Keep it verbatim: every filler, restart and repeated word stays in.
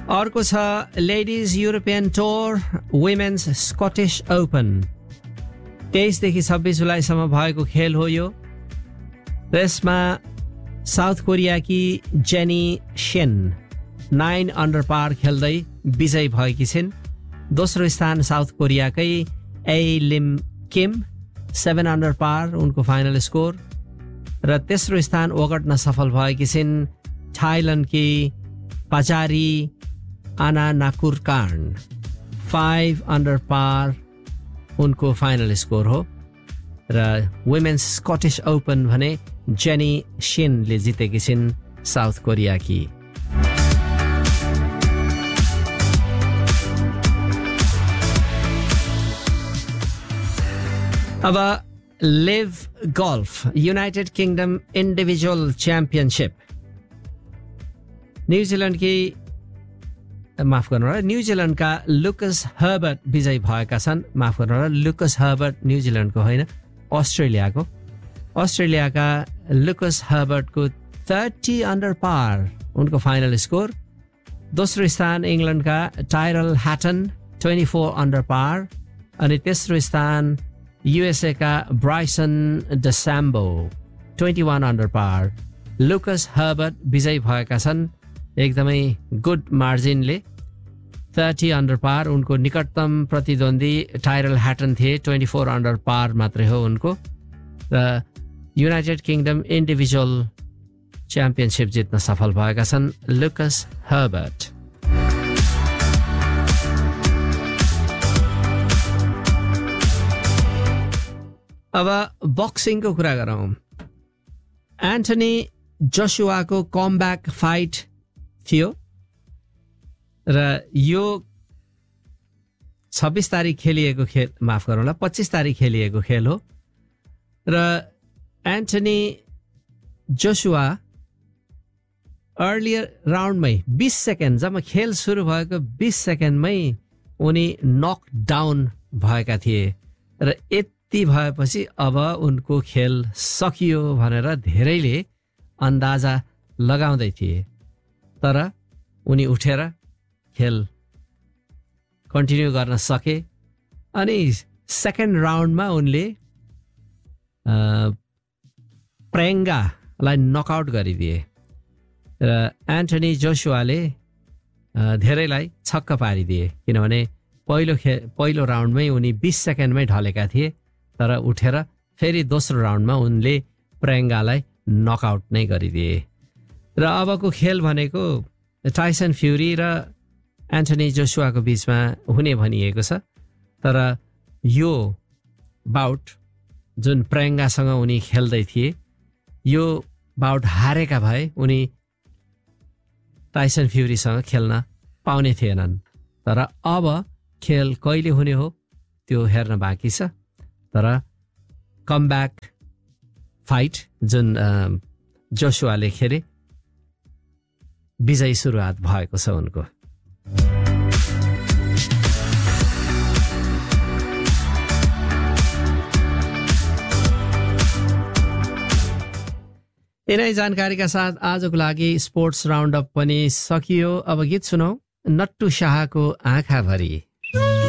अर्को छ ladies European tour women's Scottish open तेइस देखि छब्बीस जुलाईसम्म भएको खेल हो यो। यसमा south कोरियाकी jenny Shane nine under पार खेल्दै विजयी भएकी छिन्। दोस्रो स्थान साउथ कोरियाकै ए लिम किम सेभेन अन्डर पार उनको फाइनल स्कोर र तेस्रो स्थान ओगट्न सफल भएकी छिन् थाइल्यान्डकी पाचारी आना नाकुरकार्न फाइभ अन्डर पार उनको फाइनल स्कोर हो र वुमेन्स स्कटिश ओपन भने जेनी शेनले जितेकी छिन् साउथ कोरियाकी। अब leave golf United kingdom individual championship न्युजिल्यान्डकी माफ गर्नु होला न्युजिल्यान्डका लुकस हर्बर्ट विजयी भएका छन्। माफ गर्नु होला लुकस हर्बर्ट न्युजिल्यान्डको होइन अस्ट्रेलियाको। अस्ट्रेलियाका लुकस हर्बर्टको थर्टी अन्डर पार उनको फाइनल स्कोर। दोस्रो स्थान इङ्ल्यान्डका टाइरल ह्याटन ट्वेन्टी फोर अन्डर पार अनि तेस्रो स्थान युएसए का ब्राइसन डसाम्बो ट्वेन्टी वान अन्डर पार। लुकस हर्बर्ट विजयी भएका छन् एकदमै गुड मार्जिनले थर्टी अन्डर पार। उनको निकटतम प्रतिद्वन्दी टाइरल ह्याटन थिए ट्वेन्टी फोर अन्डर पार मात्रै हो उनको र युनाइटेड किंगडम इन्डिभिजुअल च्याम्पियनशिप जित्न सफल भएका छन् लुकस हर्बर्ट। अब बक्सिङको कुरा गरौँ। एन्थनी जोसुवाको कमब्याक फाइट थियो र यो छब्बीस तारिक खेलिएको खेल माफ गरौँला पच्चीस तारिक खेलिएको खेल हो र एन्थनी जोसुवा अर्लियर राउन्डमै बीस सेकेन्ड जब खेल सुरु भएको बीस सेकेन्डमै उनी नकडाउन भएका थिए र यति भएपछि अब उनको खेल सकियो भनेर धेरैले अन्दाजा लगाउँदै थिए तर उनी उठेर खेल कन्टिन्यू गर्न सके अनि सेकेन्ड राउन्डमा उनले प्रेङ्गालाई नकआउट गरिदिए र एन्थनी जोसुवाले धेरैलाई छक्क पारिदिए किनभने पहिलो खे पहिलो राउन्डमै उनी बीस सेकेन्डमै ढलेका थिए तर उठेर फेरि दोस्रो राउन्डमा उनले प्रेङ्गालाई नकआउट नै गरिदिए र अबको खेल भनेको टाइसन फ्युरी र एन्थनी जोसुवाको बीचमा हुने भनिएको छ तर यो बाउट जुन प्रेङ्गासँग उनी खेल्दै थिए यो बाउट हारेका भए उनी टाइसन फ्युरीसँग खेल्न पाउने थिएनन् तर अब खेल कहिले हुने हो त्यो हेर्न बाँकी छ तर कमब्याक फाइट जुन जोसुवाले खेले विजयी सुरुवात भएको छ उनको। यिनै जानकारीका साथ आजको लागि स्पोर्ट्स राउन्ड अप पनि सकियो। अब गीत सुनौ नट्टु शाहको आँखाभरि।